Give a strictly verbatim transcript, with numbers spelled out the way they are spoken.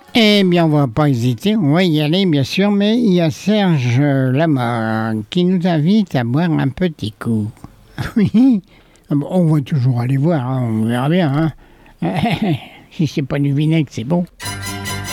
Eh bien, on va pas hésiter, on va y aller, bien sûr, mais il y a Serge Lamar qui nous invite à boire un petit coup. Oui, on va toujours aller voir, hein, on verra bien. Hein. Si c'est pas du vinaigre, c'est bon.